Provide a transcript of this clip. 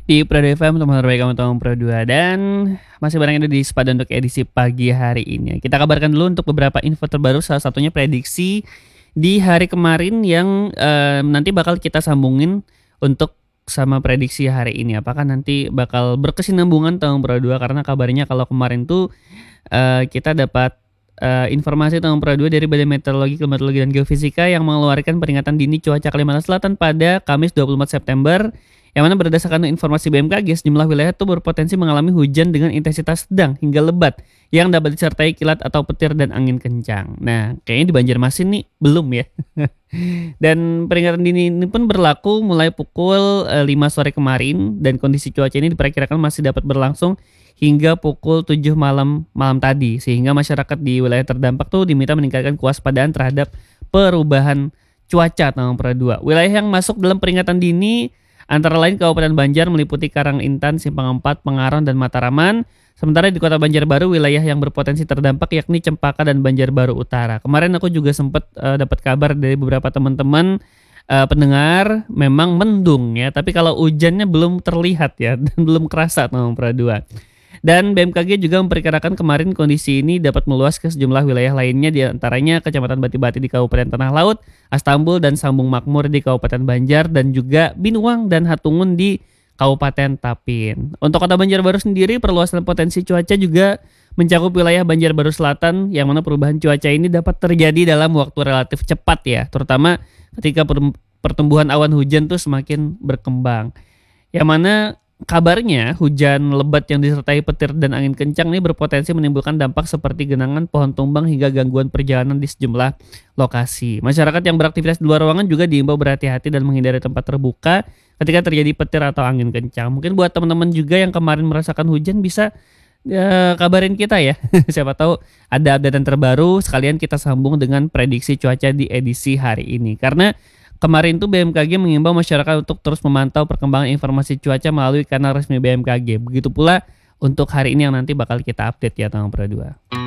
Di Pro 2 FM, teman terbaik kamu tahun Pro 2 dan masih bareng Edo di Sepada untuk edisi pagi hari ini. Kita kabarkan dulu untuk beberapa info terbaru, salah satunya prediksi di hari kemarin yang nanti bakal kita sambungin untuk sama prediksi hari ini. Apakah nanti bakal berkesinambungan tahun Pro 2 karena kabarnya kalau kemarin tuh kita dapat informasi tahun Pro 2 dari Badan Meteorologi, Klimatologi, dan Geofisika yang mengeluarkan peringatan dini cuaca Kalimantan Selatan pada Kamis 24 September yang mana berdasarkan informasi BMKG, sejumlah wilayah itu berpotensi mengalami hujan dengan intensitas sedang hingga lebat yang dapat disertai kilat atau petir dan angin kencang. Nah, kayaknya di Banjarmasin nih belum ya. Dan peringatan dini ini pun berlaku mulai pukul 5 sore kemarin dan kondisi cuaca ini diperkirakan masih dapat berlangsung hingga pukul 7 malam tadi, sehingga masyarakat di wilayah terdampak tuh diminta meningkatkan kewaspadaan terhadap perubahan cuaca tahun Pro 2. Wilayah yang masuk dalam peringatan dini antara lain Kabupaten Banjar meliputi Karangintan, Simpang 4, Pengaron, dan Mataraman. Sementara di Kota Banjarbaru wilayah yang berpotensi terdampak yakni Cempaka dan Banjarbaru Utara. Kemarin aku juga sempat dapat kabar dari beberapa teman-teman pendengar memang mendung ya, tapi kalau hujannya belum terlihat ya dan belum kerasa tahun Pro 2. Dan BMKG juga memperkirakan kemarin kondisi ini dapat meluas ke sejumlah wilayah lainnya, di antaranya Kecamatan Bati-Bati di Kabupaten Tanah Laut, Astambul dan Sambung Makmur di Kabupaten Banjar, dan juga Binuang dan Hatungun di Kabupaten Tapin. Untuk Kota Banjarbaru sendiri, perluasan potensi cuaca juga mencakup wilayah Banjarbaru Selatan, yang mana perubahan cuaca ini dapat terjadi dalam waktu relatif cepat ya, terutama ketika pertumbuhan awan hujan tuh semakin berkembang. Yang mana kabarnya hujan lebat yang disertai petir dan angin kencang ini berpotensi menimbulkan dampak seperti genangan, pohon tumbang, hingga gangguan perjalanan di sejumlah lokasi. Masyarakat yang beraktivitas di luar ruangan juga diimbau berhati-hati dan menghindari tempat terbuka ketika terjadi petir atau angin kencang. Mungkin buat teman-teman juga yang kemarin merasakan hujan bisa kabarin kita ya. Siapa tahu ada update terbaru, sekalian kita sambung dengan prediksi cuaca di edisi hari ini. Karena kemarin tuh BMKG mengimbau masyarakat untuk terus memantau perkembangan informasi cuaca melalui kanal resmi BMKG. Begitu pula untuk hari ini yang nanti bakal kita update ya tahun Pro 2.